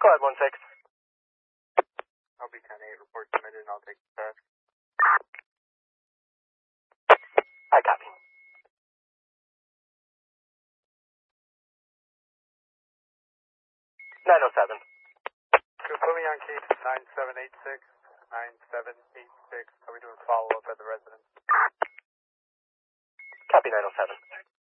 ahead, 1-6. I'll be 10-8, report submitted, and I'll take the task. I copy. 907. So put me on case 9786. 9786. Are we doing follow-up at the residence? Copy 907.